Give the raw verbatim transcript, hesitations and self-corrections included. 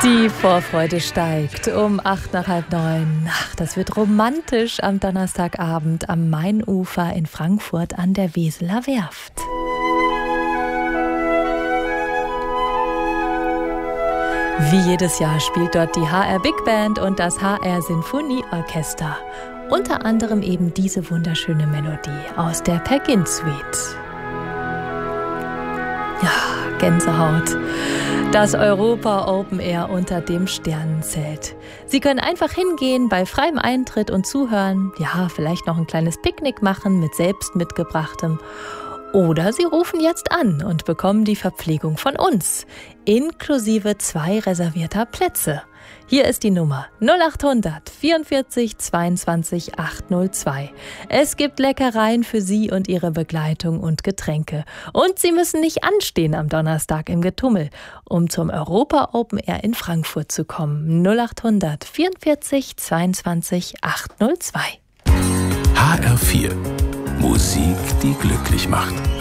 Die Vorfreude steigt um acht nach halb neun. Ach, das wird romantisch am Donnerstagabend am Mainufer in Frankfurt an der Weseler Werft. Wie jedes Jahr spielt dort die H R Big Band und das H R Sinfonieorchester. Unter anderem eben diese wunderschöne Melodie aus der Peer Gynt Suite. Ja, Gänsehaut. Das Europa Open Air unter dem Sternenzelt. Sie können einfach hingehen bei freiem Eintritt und zuhören. Ja, vielleicht noch ein kleines Picknick machen mit selbst mitgebrachtem. Oder Sie rufen jetzt an und bekommen die Verpflegung von uns, inklusive zwei reservierter Plätze. Hier ist die Nummer null acht hundert vierundvierzig zweiundzwanzig achthundertzwei. Es gibt Leckereien für Sie und Ihre Begleitung und Getränke. Und Sie müssen nicht anstehen am Donnerstag im Getummel, um zum Europa Open Air in Frankfurt zu kommen. null acht hundert vierundvierzig zweiundzwanzig achthundertzwei. H R vier. Musik, die glücklich macht.